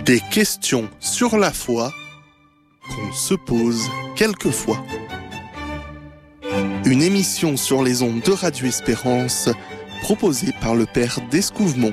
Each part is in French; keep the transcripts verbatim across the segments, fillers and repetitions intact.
Des questions sur la foi qu'on se pose quelquefois. Une émission sur les ondes de Radio Espérance proposée par le Père d'Escouvemont.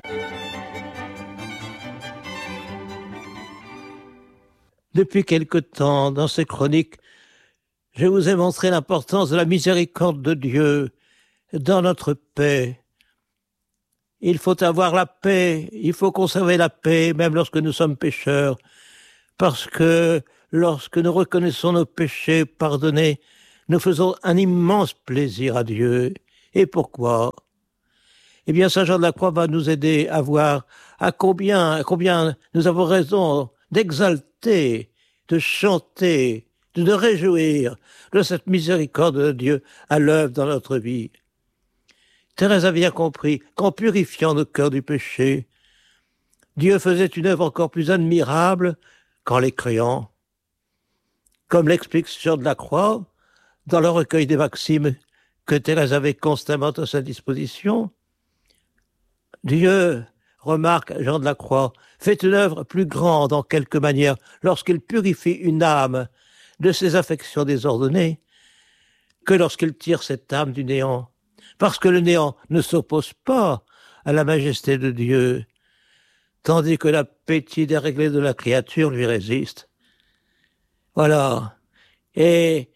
Depuis quelque temps, dans ces chroniques, je vous ai montré l'importance de la miséricorde de Dieu dans notre paix. Il faut avoir la paix, il faut conserver la paix, même lorsque nous sommes pécheurs, parce que lorsque nous reconnaissons nos péchés pardonnés, nous faisons un immense plaisir à Dieu. Et pourquoi ? Eh bien, Saint Jean de la Croix va nous aider à voir à combien, à combien nous avons raison d'exalter, de chanter, de nous réjouir de cette miséricorde de Dieu à l'œuvre dans notre vie. Thérèse a bien compris qu'en purifiant nos cœurs du péché, Dieu faisait une œuvre encore plus admirable qu'en les créant. Comme l'explique Jean de la Croix dans le recueil des maximes que Thérèse avait constamment à sa disposition, Dieu, remarque Jean de la Croix, fait une œuvre plus grande en quelque manière lorsqu'il purifie une âme de ses affections désordonnées que lorsqu'il tire cette âme du néant. Parce que le néant ne s'oppose pas à la majesté de Dieu, tandis que l'appétit déréglé de la créature lui résiste. Voilà. Et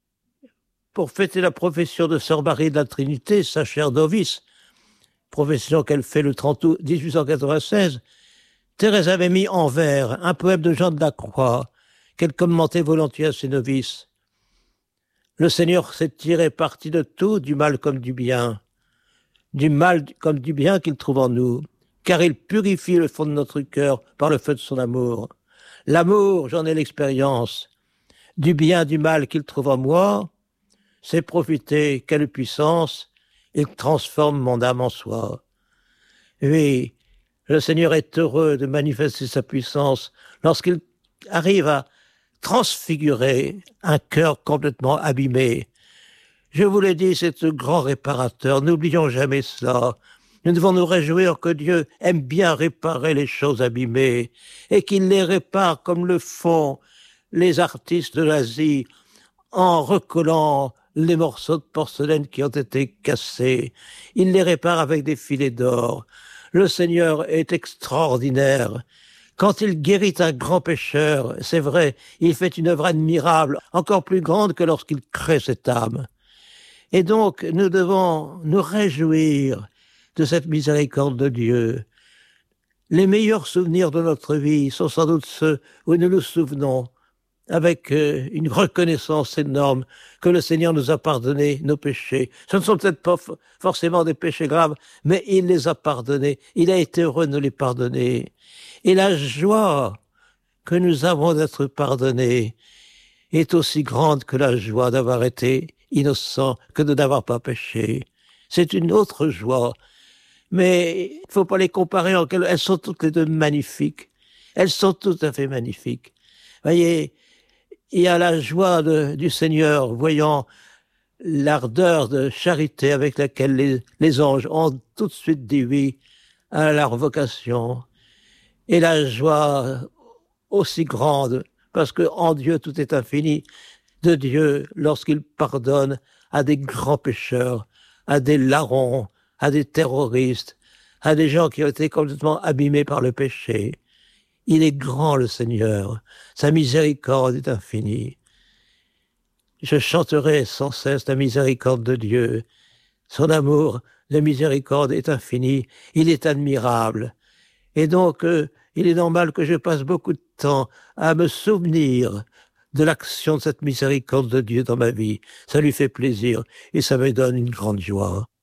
pour fêter la profession de Sœur Marie de la Trinité, sa chère novice, profession qu'elle fait le trente août mille huit cent quatre-vingt-seize, Thérèse avait mis en vers un poème de Jean de la Croix qu'elle commentait volontiers à ses novices. Le Seigneur s'est tiré parti de tout, du mal comme du bien, du mal comme du bien qu'il trouve en nous, car il purifie le fond de notre cœur par le feu de son amour. L'amour, j'en ai l'expérience, du bien, du mal qu'il trouve en moi, c'est profiter, quelle puissance, il transforme mon âme en soi. Oui, le Seigneur est heureux de manifester sa puissance lorsqu'il arrive à transfigurer un cœur complètement abîmé. Je vous l'ai dit, c'est ce grand réparateur. N'oublions jamais cela. Nous devons nous réjouir que Dieu aime bien réparer les choses abîmées et qu'il les répare comme le font les artistes de l'Asie en recollant les morceaux de porcelaine qui ont été cassés. Il les répare avec des filets d'or. Le Seigneur est extraordinaire. Quand il guérit un grand pécheur, c'est vrai, il fait une œuvre admirable, encore plus grande que lorsqu'il crée cette âme. Et donc, nous devons nous réjouir de cette miséricorde de Dieu. Les meilleurs souvenirs de notre vie sont sans doute ceux où nous nous souvenons avec euh, une reconnaissance énorme que le Seigneur nous a pardonné nos péchés. Ce ne sont peut-être pas f- forcément des péchés graves, mais il les a pardonnés. Il a été heureux de nous les pardonner. Et la joie que nous avons d'être pardonnés est aussi grande que la joie d'avoir été innocent, que de n'avoir pas péché. C'est une autre joie. Mais il ne faut pas les comparer en quel... Elles sont toutes les deux magnifiques. Elles sont tout à fait magnifiques. Voyez, il y a la joie de, du Seigneur, voyant l'ardeur de charité avec laquelle les, les anges ont tout de suite dit oui à leur vocation. Et la joie aussi grande, parce que en Dieu tout est infini, de Dieu lorsqu'il pardonne à des grands pécheurs, à des larrons, à des terroristes, à des gens qui ont été complètement abîmés par le péché. Il est grand, le Seigneur. Sa miséricorde est infinie. Je chanterai sans cesse la miséricorde de Dieu. Son amour de miséricorde est infini. Il est admirable. Et donc, euh, il est normal que je passe beaucoup de temps à me souvenir de l'action de cette miséricorde de Dieu dans ma vie. Ça lui fait plaisir et ça me donne une grande joie.